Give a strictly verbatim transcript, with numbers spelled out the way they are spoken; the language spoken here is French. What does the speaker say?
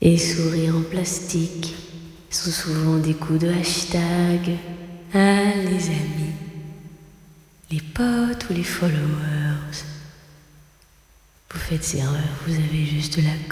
Et sourires en plastique sont souvent des coups de hashtag. Ah les amis, les potes ou les followers, vous faites erreur, vous avez juste la